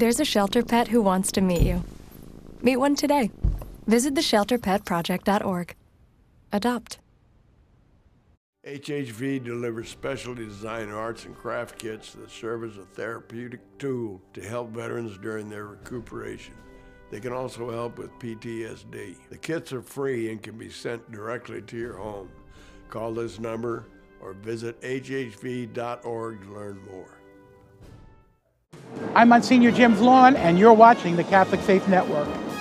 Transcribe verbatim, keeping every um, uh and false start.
There's a shelter pet who wants to meet you. Meet one today. Visit the shelter pet project dot org. Adopt. H H V delivers specially designed arts and craft kits that serve as a therapeutic tool to help veterans during their recuperation. They can also help with P T S D. The kits are free and can be sent directly to your home. Call this number or visit H H V dot org to learn more. I'm Monsignor Jim Vaughn, and you're watching the Catholic Faith Network.